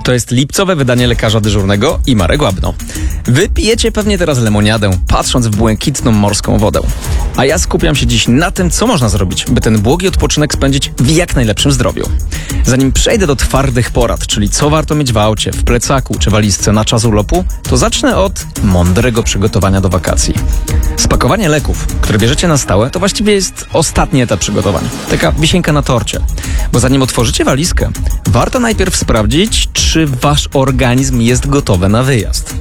To jest lipcowe wydanie lekarza dyżurnego i Marek Łabno. Wy pijecie pewnie teraz lemoniadę, patrząc w błękitną morską wodę. A ja skupiam się dziś na tym, co można zrobić, by ten błogi odpoczynek spędzić w jak najlepszym zdrowiu. Zanim przejdę do twardych porad, czyli co warto mieć w aucie, w plecaku czy walizce na czas urlopu, to zacznę od mądrego przygotowania do wakacji. Spakowanie leków, które bierzecie na stałe, to właściwie jest ostatni etap przygotowań. Taka wisienka na torcie. Bo zanim otworzycie walizkę, warto najpierw sprawdzić, czy wasz organizm jest gotowy na wyjazd.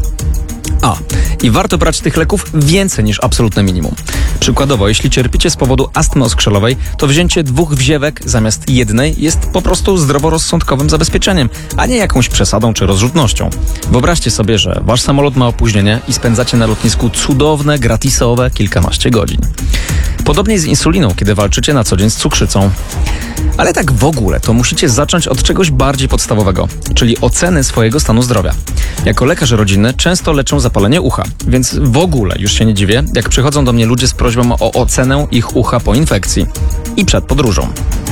I warto brać tych leków więcej niż absolutne minimum. Przykładowo, jeśli cierpicie z powodu astmy oskrzelowej, to wzięcie 2 wziewek zamiast jednej jest po prostu zdroworozsądkowym zabezpieczeniem, a nie jakąś przesadą czy rozrzutnością. Wyobraźcie sobie, że wasz samolot ma opóźnienie i spędzacie na lotnisku cudowne, gratisowe kilkanaście godzin. Podobnie z insuliną, kiedy walczycie na co dzień z cukrzycą. Ale tak w ogóle, to musicie zacząć od czegoś bardziej podstawowego, czyli oceny swojego stanu zdrowia. Jako lekarz rodzinny często leczę zapalenie ucha, więc w ogóle już się nie dziwię, jak przychodzą do mnie ludzie z prośbą o ocenę ich ucha po infekcji i przed podróżą.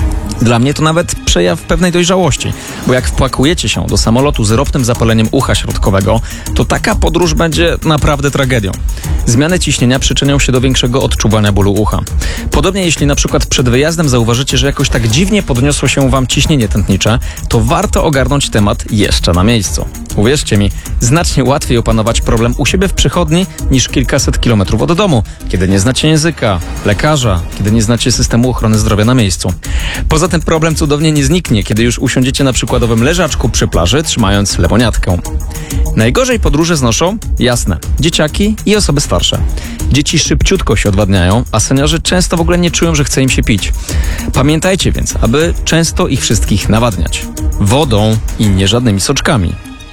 Dla mnie to nawet przejaw pewnej dojrzałości, bo jak wpakujecie się do samolotu z ropnym zapaleniem ucha środkowego, to taka podróż będzie naprawdę tragedią. Zmiany ciśnienia przyczynią się do większego odczuwania bólu ucha. Podobnie jeśli na przykład przed wyjazdem zauważycie, że jakoś tak dziwnie podniosło się wam ciśnienie tętnicze, to warto ogarnąć temat jeszcze na miejscu. Uwierzcie mi, znacznie łatwiej opanować problem u siebie w przychodni niż kilkaset kilometrów od domu, kiedy nie znacie języka, lekarza, kiedy nie znacie systemu ochrony zdrowia na miejscu. Poza tym problem cudownie nie zniknie, kiedy już usiądziecie na przykładowym leżaczku przy plaży, trzymając lemoniadkę. Najgorzej podróże znoszą, jasne, dzieciaki i osoby starsze. Dzieci szybciutko się odwadniają, a seniorzy często w ogóle nie czują, że chce im się pić. Pamiętajcie więc, aby często ich wszystkich nawadniać. Wodą i nie żadnymi soczkami.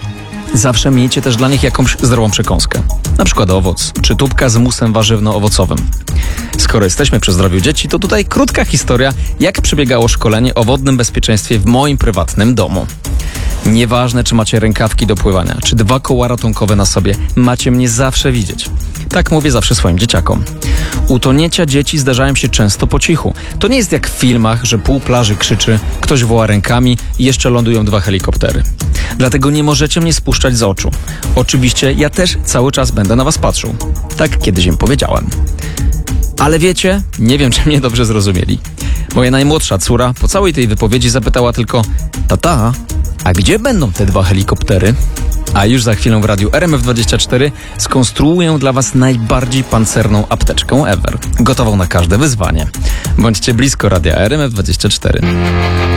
Zawsze miejcie też dla nich jakąś zdrową przekąskę. Na przykład owoc, czy tubka z musem warzywno-owocowym. Skoro jesteśmy przy zdrowiu dzieci, to tutaj krótka historia, jak przebiegało szkolenie o wodnym bezpieczeństwie w moim prywatnym domu. Nieważne, czy macie rękawki do pływania, czy 2 koła ratunkowe na sobie, macie mnie zawsze widzieć. Tak mówię zawsze swoim dzieciakom. Utonięcia dzieci zdarzają się często po cichu. To nie jest jak w filmach, że pół plaży krzyczy, ktoś woła rękami i jeszcze lądują 2 helikoptery. Dlatego nie możecie mnie spuszczać z oczu. Oczywiście ja też cały czas będę na was patrzył. Tak kiedyś im powiedziałem. Ale wiecie, nie wiem, czy mnie dobrze zrozumieli. Moja najmłodsza córa po całej tej wypowiedzi zapytała tylko: tata, a gdzie będą te 2 helikoptery? A już za chwilę w radiu RMF24 skonstruuję dla was najbardziej pancerną apteczkę ever. Gotową na każde wyzwanie. Bądźcie blisko radia RMF24.